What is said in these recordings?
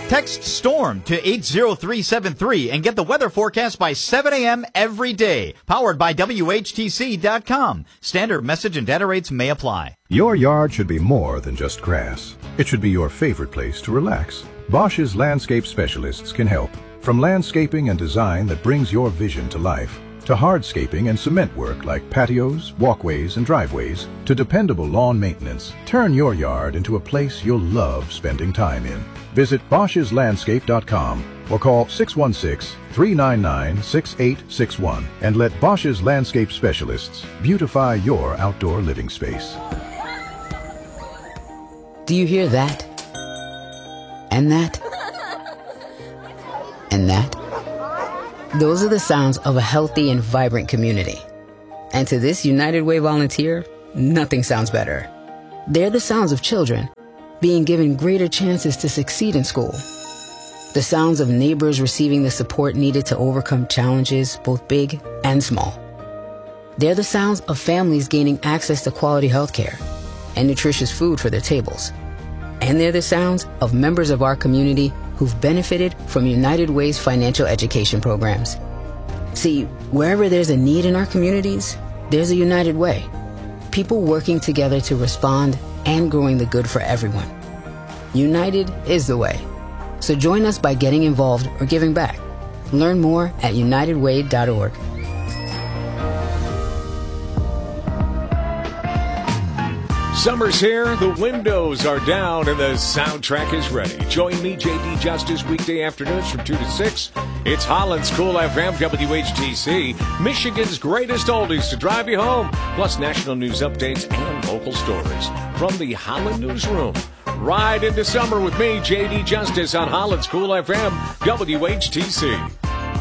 Text STORM to 80373 and get the weather forecast by 7 a.m. every day. Powered by WHTC.com. Standard message and data rates may apply. Your yard should be more than just grass. It should be your favorite place to relax. Bosch's landscape specialists can help. From landscaping and design that brings your vision to life, to hardscaping and cement work like patios, walkways, and driveways, to dependable lawn maintenance, turn your yard into a place you'll love spending time in. Visit Bosch'sLandscape.com or call 616-399-6861 and let Bosch's landscape specialists beautify your outdoor living space. Do you hear that? And that? And that? Those are the sounds of a healthy and vibrant community. And to this United Way volunteer, nothing sounds better. They're the sounds of children being given greater chances to succeed in school. The sounds of neighbors receiving the support needed to overcome challenges, both big and small. They're the sounds of families gaining access to quality health care and nutritious food for their tables. And they're the sounds of members of our community who've benefited from United Way's financial education programs. See, wherever there's a need in our communities, there's a United Way. People working together to respond and growing the good for everyone. United is the way. So join us by getting involved or giving back. Learn more at unitedway.org. Summer's here, the windows are down, and the soundtrack is ready. Join me, J.D. Justice, weekday afternoons from 2 to 6. It's Holland's Cool FM, WHTC, Michigan's greatest oldies to drive you home, plus national news updates and local stories from the Holland Newsroom. Ride into summer with me, J.D. Justice, on Holland's Cool FM, WHTC.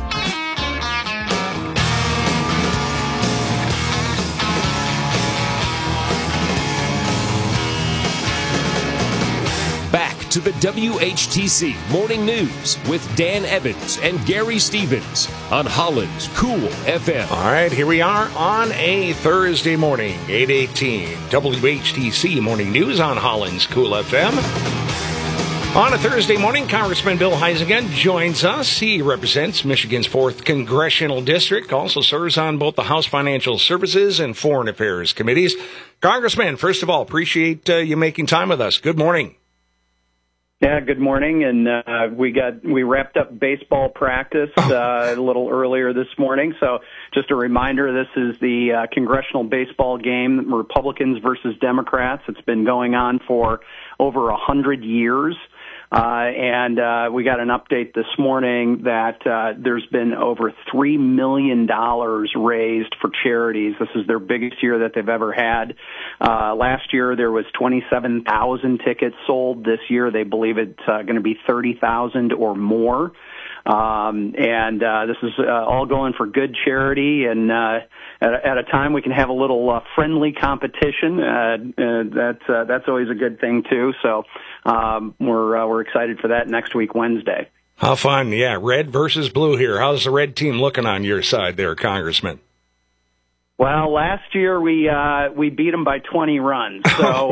To the WHTC Morning News with Dan Evans and Gary Stevens on Holland's Cool FM. All right, here we are on a Thursday morning, 8:18. WHTC Morning News on Holland's Cool FM. On a Thursday morning, Congressman Bill Huizenga joins us. He represents Michigan's 4th Congressional District, also serves on both the House Financial Services and Foreign Affairs Committees. Congressman, first of all, appreciate you making time with us. Good morning. Yeah, good morning, and we wrapped up baseball practice a little earlier this morning. So just a reminder, this is the congressional baseball game, Republicans versus Democrats. It's been going on for over 100 years. And we got an update this morning that there's been over $3 million raised for charities. This is their biggest year that they've ever had. Last year there was 27,000 tickets sold. This year they believe it's going to be 30,000 or more. This is all going for good charity, and at a time we can have a little friendly competition. That's always a good thing too. So we're excited for that next week, Wednesday. How fun! Yeah, red versus blue here. How's the red team looking on your side there, Congressman? Well, last year we beat them by 20 runs. So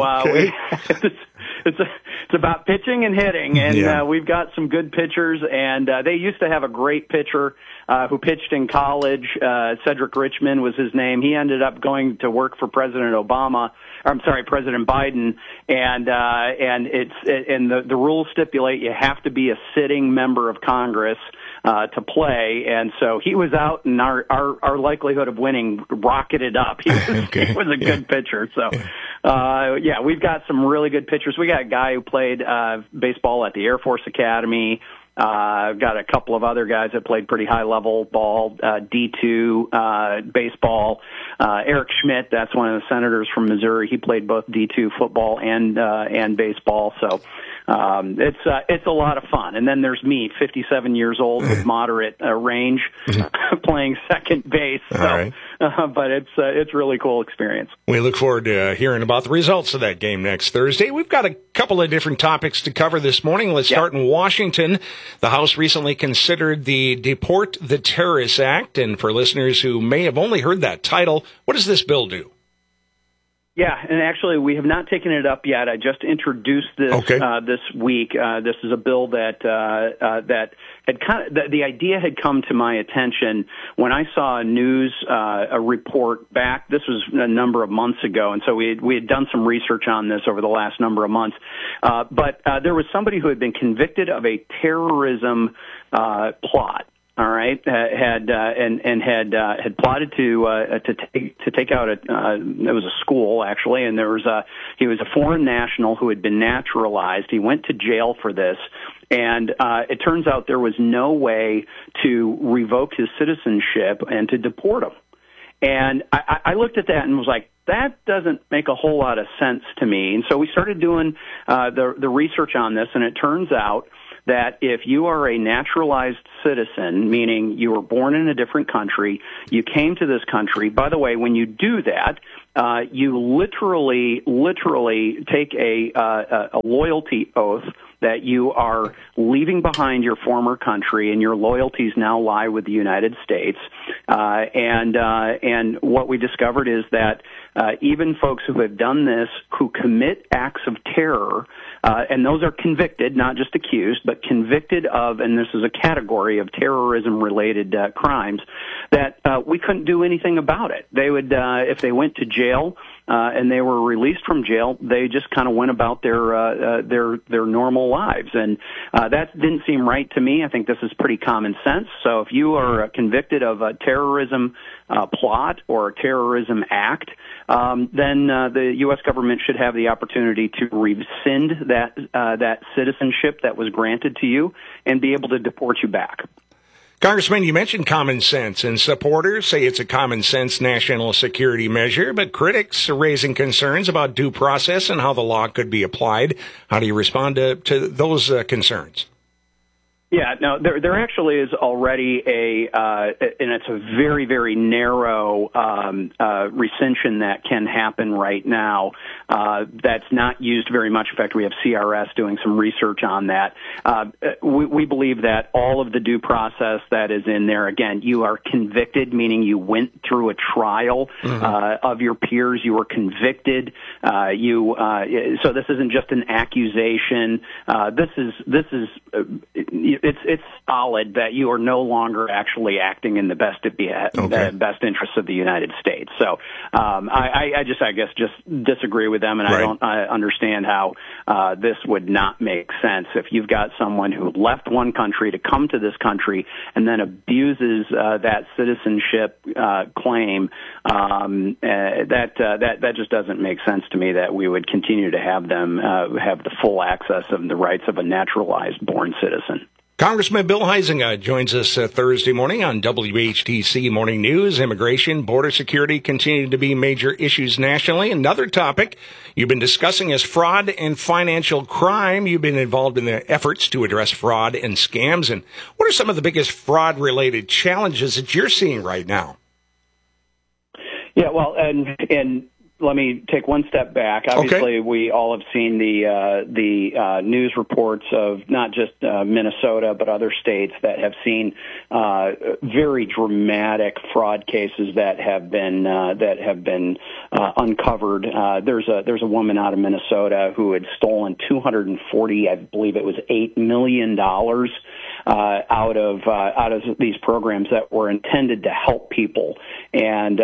it's about pitching and hitting, and we've got some good pitchers. And they used to have a great pitcher who pitched in college. Cedric Richmond was his name. He ended up going to work for President Biden, and the rules stipulate you have to be a sitting member of Congress to play, and so he was out, and our likelihood of winning rocketed up. He was a good pitcher. So, we've got some really good pitchers. We got a guy who played baseball at the Air Force Academy. Got a couple of other guys that played pretty high-level ball, D2 baseball. Eric Schmidt, that's one of the senators from Missouri. He played both D2 football and baseball. So it's a lot of fun. And then there's me, 57 years old with moderate range, playing second base. So, right. But it's really cool experience. We look forward to hearing about the results of that game next Thursday. We've got a couple of different topics to cover this morning. Let's start in Washington. The House recently considered the Deport the Terrorists Act. And for listeners who may have only heard that title, what does this bill do? Yeah, and actually, we have not taken it up yet. I just introduced this this week. This is a bill that had the idea had come to my attention when I saw a report back. This was a number of months ago, and so we had done some research on this over the last number of months. But there was somebody who had been convicted of a terrorism plot. All right, had plotted to take out it was a school actually, and he was a foreign national who had been naturalized. He went to jail for this, and it turns out there was no way to revoke his citizenship and to deport him. And I looked at that and was like, that doesn't make a whole lot of sense to me. And so we started doing the research on this, and it turns out that if you are a naturalized citizen, meaning you were born in a different country, you came to this country. By the way, when you do that, you literally take a loyalty oath that you are leaving behind your former country and your loyalties now lie with the United States. And what we discovered is that even folks who have done this, who commit acts of terror, and those are convicted, not just accused, but convicted of, and this is a category of terrorism-related crimes, that we couldn't do anything about it. They would, if they went to jail and they were released from jail, they just kind of went about their normal lives, and that didn't seem right to me. I think this is pretty common sense. So if you are convicted of a terrorism plot or a terrorism act, then the U.S. government should have the opportunity to rescind that citizenship that was granted to you and be able to deport you back. Congressman, you mentioned common sense, and supporters say it's a common sense national security measure, but critics are raising concerns about due process and how the law could be applied. How do you respond to those concerns? Yeah, no, there actually is already and it's a very, very narrow rescission that can happen right now. That's not used very much. In fact, we have CRS doing some research on that. We believe that all of the due process that is in there, again, you are convicted, meaning you went through a trial of your peers. You were convicted. So this isn't just an accusation. This is it's solid that you are no longer actually acting in the best interests of the United States. So I guess disagree with them, and I don't understand how this would not make sense. If you've got someone who left one country to come to this country and then abuses that citizenship claim, that just doesn't make sense to me, that we would continue to have them have the full access of the rights of a naturalized born citizen. Congressman Bill Huizenga joins us Thursday morning on WHTC Morning News. Immigration, border security continue to be major issues nationally. Another topic you've been discussing is fraud and financial crime. You've been involved in the efforts to address fraud and scams. And what are some of the biggest fraud-related challenges that you're seeing right now? Yeah, well, and let me take one step back. Obviously, we all have seen the news reports of not just Minnesota, but other states that have seen very dramatic fraud cases that have been uncovered. There's a woman out of Minnesota who had stolen $240, I believe it was $8 million out of these programs that were intended to help people and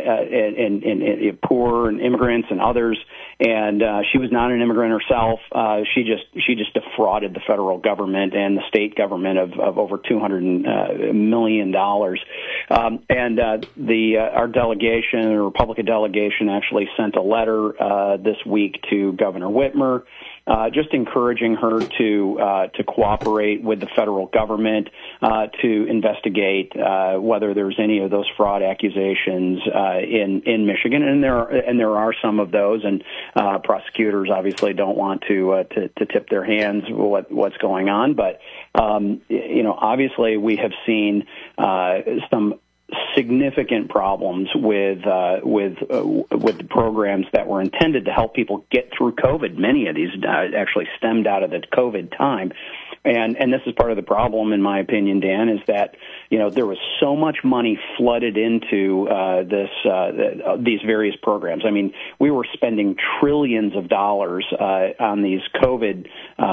poor and immigrants and others. And she was not an immigrant herself. She just defrauded the federal government and the state government of over $200 million. And our delegation, the Republican delegation, actually sent a letter this week to Governor Whitmer, just encouraging her to cooperate with the federal government to investigate whether there's any of those fraud accusations in Michigan, and there are some of those, and prosecutors obviously don't want to tip their hands what's going on, but obviously we have seen some significant problems with the programs that were intended to help people get through COVID. Many of these actually stemmed out of the COVID time. And this is part of the problem, in my opinion, Dan, is that, there was so much money flooded into these various programs. I mean, we were spending trillions of dollars on these COVID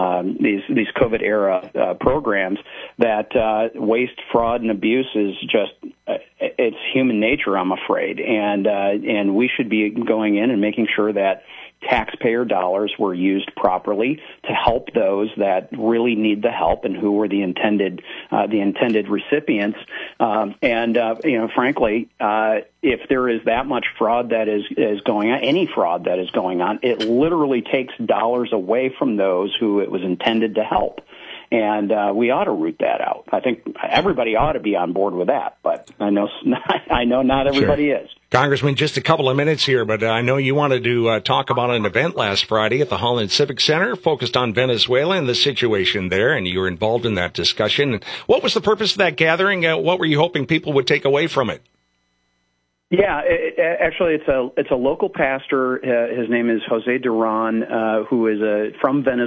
era programs that waste, fraud, and abuse is just it's human nature, I'm afraid. And we should be going in and making sure that taxpayer dollars were used properly to help those that really need the help and who were the intended recipients. Frankly, if there is that much fraud that is going on, any fraud that is going on, it literally takes dollars away from those who it was intended to help. And we ought to root that out. I think everybody ought to be on board with that, but I know not everybody is. Congressman, just a couple of minutes here, but I know you wanted to talk about an event last Friday at the Holland Civic Center focused on Venezuela and the situation there, and you were involved in that discussion. What was the purpose of that gathering? What were you hoping people would take away from it? Yeah, actually, it's a local pastor. His name is Jose Duran, who is from Venezuela.